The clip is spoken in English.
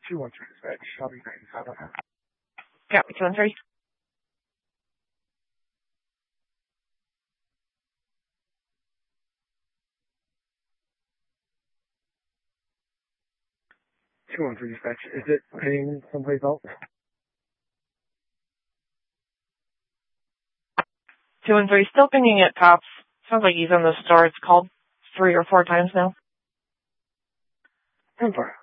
213 dispatch, I'll be 97. Copy, 213. 213 dispatch, is it paying someplace else? 213, still pinging at cops. Sounds like he's in the store. It's called 3 or 4 times now. 10-4.